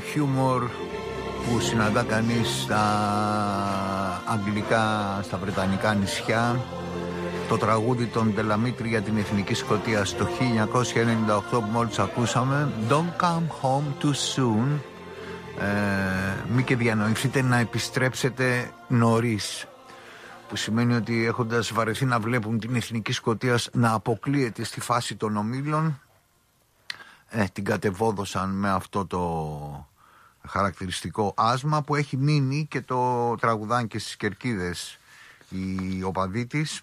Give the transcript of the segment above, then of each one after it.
χιούμορ που συναντά κανείς στα αγγλικά, στα βρετανικά νησιά. Το τραγούδι των Τελαμήτρη για την Εθνική Σκωτία στο 1998 που μόλις ακούσαμε, Don't come home too soon. Μη και διανοηθείτε να επιστρέψετε νωρίς, που σημαίνει ότι έχοντας βαρεθεί να βλέπουν την Εθνική Σκωτία να αποκλείεται στη φάση των ομίλων, την κατεβόδωσαν με αυτό το χαρακτηριστικό άσμα που έχει μείνει και το τραγουδάν και στις κερκίδες οι οπαδοί της.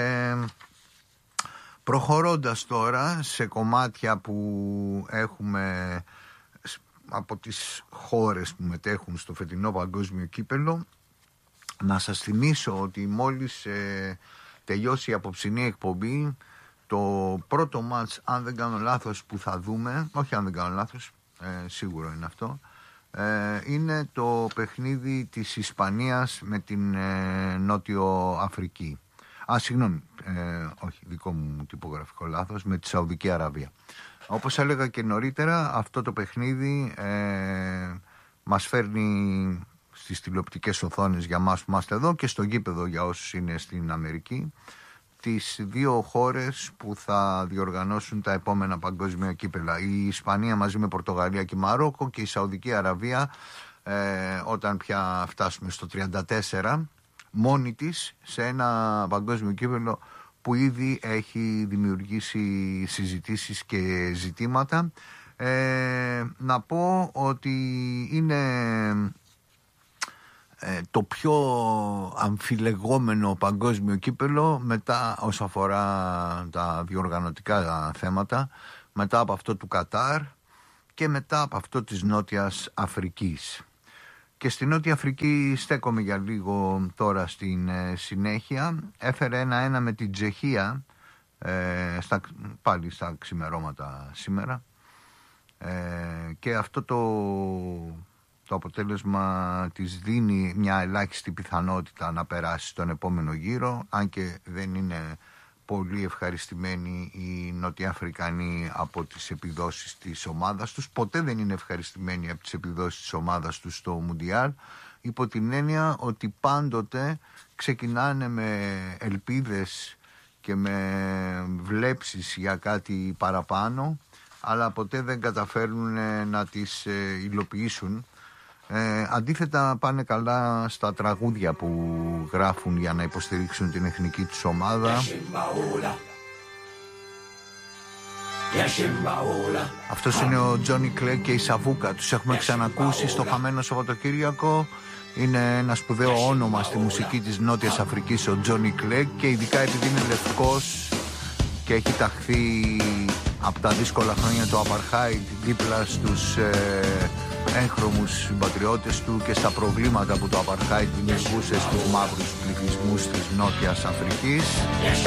Προχωρώντας τώρα σε κομμάτια που έχουμε από τις χώρες που μετέχουν στο φετινό παγκόσμιο κύπελλο, να σας θυμίσω ότι μόλις τελειώσει η απόψινή εκπομπή, το πρώτο μάτς, αν δεν κάνω λάθος, που θα δούμε, όχι αν δεν κάνω λάθος, σίγουρο είναι αυτό, είναι το παιχνίδι της Ισπανίας με την Νότιο Αφρική. Συγγνώμη, όχι, δικό μου τυπογραφικό λάθος, με τη Σαουδική Αραβία. Όπως έλεγα και νωρίτερα, αυτό το παιχνίδι μας φέρνει στις τηλεοπτικές οθόνες για μας που είμαστε εδώ και στο γήπεδο για όσους είναι στην Αμερική, τις δύο χώρες που θα διοργανώσουν τα επόμενα παγκόσμια κύπελλα. Η Ισπανία μαζί με Πορτογαλία και Μαρόκο, και η Σαουδική Αραβία όταν πια φτάσουμε στο 34 μόνη της σε ένα παγκόσμιο κύπελλο που ήδη έχει δημιουργήσει συζητήσεις και ζητήματα. Να πω ότι είναι το πιο αμφιλεγόμενο παγκόσμιο κύπελλο μετά, όσο αφορά τα διοργανωτικά θέματα, μετά από αυτό του Κατάρ και μετά από αυτό της Νότιας Αφρικής. Και στη Νότια Αφρική στέκομαι για λίγο τώρα στην συνέχεια. Έφερε 1-1 με την Τσεχία, πάλι στα ξημερώματα σήμερα, και αυτό το αποτέλεσμα της δίνει μια ελάχιστη πιθανότητα να περάσει στον επόμενο γύρο, αν και δεν είναι πολύ ευχαριστημένοι οι Νοτιοαφρικανοί από τις επιδόσεις της ομάδας τους. Ποτέ δεν είναι ευχαριστημένοι από τις επιδόσεις της ομάδας τους στο Μουντιάλ, υπό την έννοια ότι πάντοτε ξεκινάνε με ελπίδες και με βλέψεις για κάτι παραπάνω, αλλά ποτέ δεν καταφέρνουν να τις υλοποιήσουν. Αντίθετα πάνε καλά στα τραγούδια που γράφουν για να υποστηρίξουν την εθνική τους ομάδα. Αυτός είναι ο Τζόνι Κλέγκ και η Σαβούκα. Τους έχουμε ξανακούσει στο Χαμένο Σαββατοκύριακο. Είναι ένα σπουδαίο όνομα στη μουσική της Νότιας Αφρικής ο Τζόνι Κλέγκ, και ειδικά επειδή είναι λευκός και έχει ταχθεί από τα δύσκολα χρόνια του Apartheid δίπλα στους έγχρωμους συμπατριώτες του και στα προβλήματα που το Apartheid δημιουργούσε στους μαύρους πληθυσμούς της Νότιας Αφρικής.